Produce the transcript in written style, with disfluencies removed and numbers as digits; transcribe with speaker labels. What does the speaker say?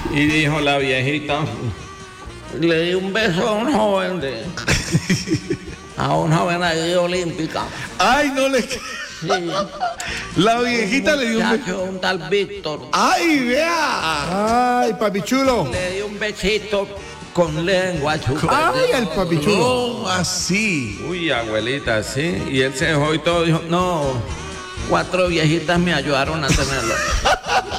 Speaker 1: Y dijo la viejita, le di un beso a un joven ahí olímpica.
Speaker 2: Ay, no le...
Speaker 1: Sí.
Speaker 2: La viejita le dio un beso.
Speaker 1: Muchacho, un tal Víctor.
Speaker 2: ¡Ay, vea!
Speaker 3: Ay, papi chulo.
Speaker 1: Le di un besito con lengua chupada.
Speaker 3: Ay, el papi chulo.
Speaker 2: No, así.
Speaker 1: Uy, abuelita, sí. Y él se dejó y todo dijo, no, 4 viejitas me ayudaron a tenerlo.